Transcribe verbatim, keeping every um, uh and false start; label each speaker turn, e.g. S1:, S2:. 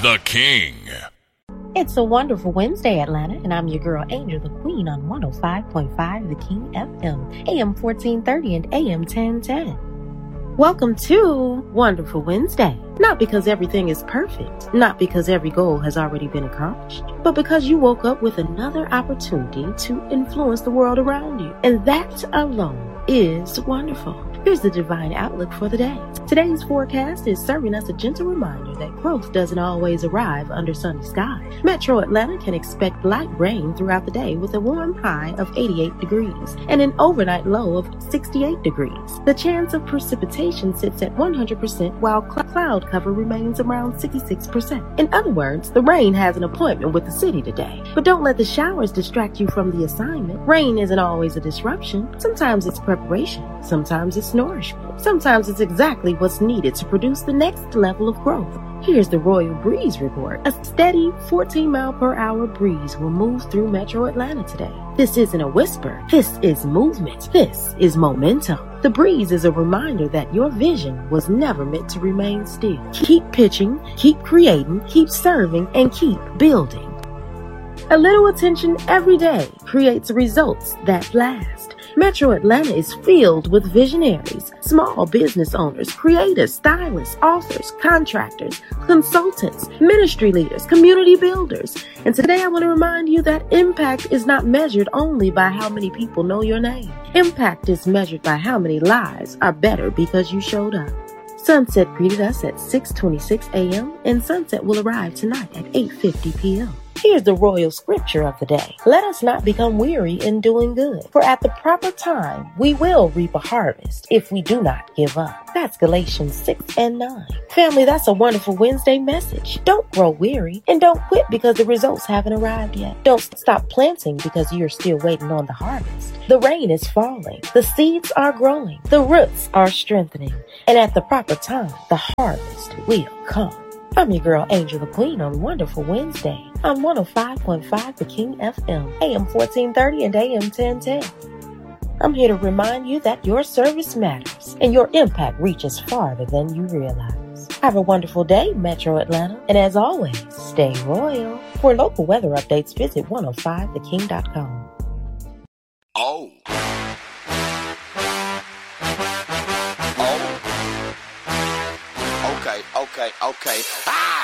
S1: the King.
S2: It's a wonderful Wednesday, Atlanta, and I'm your girl, Angel the Queen, on one oh five point five The King F M, A M fourteen thirty and A M ten ten. Welcome to Wonderful Wednesday. Not because everything is perfect, not because every goal has already been accomplished, but because you woke up with another opportunity to influence the world around you. And that alone is wonderful. Here's the divine outlook for the day. Today's forecast is serving us a gentle reminder that growth doesn't always arrive under sunny skies. Metro Atlanta can expect light rain throughout the day with a warm high of eighty-eight degrees and an overnight low of sixty-eight degrees. The chance of precipitation sits at one hundred percent while cl- cloud cover remains around sixty-six percent. In other words, the rain has an appointment with the city today. But don't let the showers distract you from the assignment. Rain isn't always a disruption. Sometimes it's preparation. Sometimes it's nourishment. Sometimes it's exactly what's needed to produce the next level of growth. Here's the Royal Breeze Report. A steady fourteen mile per hour breeze will move through Metro Atlanta today. This isn't a whisper. This is movement. This is momentum. The breeze is a reminder that your vision was never meant to remain still. Keep pitching, keep creating, keep serving, and keep building. A little attention every day creates results that last. Metro Atlanta is filled with visionaries, small business owners, creators, stylists, authors, contractors, consultants, ministry leaders, community builders. And today I want to remind you that impact is not measured only by how many people know your name. Impact is measured by how many lives are better because you showed up. Sunset greeted us at six twenty-six a.m. and sunset will arrive tonight at eight fifty p.m. Here's the royal scripture of the day. Let us not become weary in doing good, for at the proper time we will reap a harvest if we do not give up. That's Galatians six and nine. Family, that's a wonderful Wednesday message. Don't grow weary and don't quit because the results haven't arrived yet. Don't stop planting because you're still waiting on the harvest. The rain is falling. The seeds are growing. The roots are strengthening. And at the proper time, the harvest will come. I'm your girl, Angel the Queen, on Wonderful Wednesday on one oh five point five The King F M, A M fourteen thirty and A M ten ten. I'm here to remind you that your service matters and your impact reaches farther than you realize. Have a wonderful day, Metro Atlanta, and as always, stay royal. For local weather updates, visit one oh five the king dot com.
S1: Oh. Oh. Okay, okay, okay. Ah!